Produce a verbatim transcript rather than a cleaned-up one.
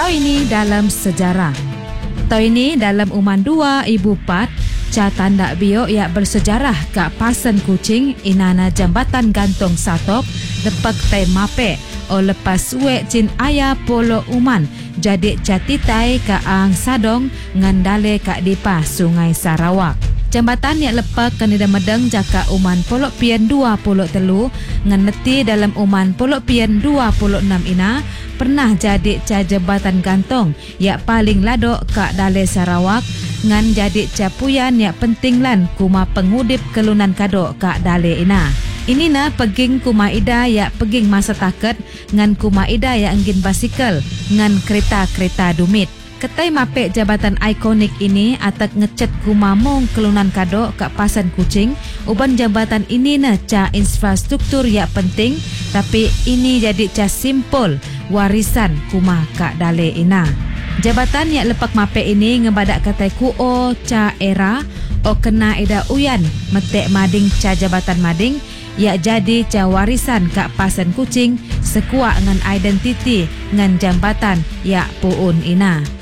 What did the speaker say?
ini dalam sejarah. Toy ini dalam uman dua ibu pat ca tanda biok yang bersejarah kak Pasen Kuching inana jambatan gantung satop lepak tai mape o lepas suwe cin ayah polo uman jadi catitai ka ang sadong ngandale kak dipa Sungai Sarawak. Jambatan yang lepak kanida medeng jaka uman polok pian dua puluh telu ngeneti dalam uman polok pian dua puluh enam ina pernah jadi ca jambatan gantung yang paling ladok kak dale Sarawak ngan jadi capuyan yang penting lan kuma pengudip kelunan kadok kak dale ina. Ini na peging kuma ida ya peging masa taket ngan kuma ida ya engin basikal ngan kereta-kereta dumit. Ketai mapek jabatan ikonik ini atak ngecet kuma mong kelunan kadok kak Pasen Kuching. Uban jabatan ini na ca infrastruktur ya penting tapi ini jadi ca simpul warisan kuma kak dale ina. Jabatan yang lepak mape ini ngebadak katai kuo ca era o kena ida uyan metek mading ca jabatan mading ya jadi ca warisan kak Pasen Kuching sekuak ngan identiti ngan jambatan ya puun ina.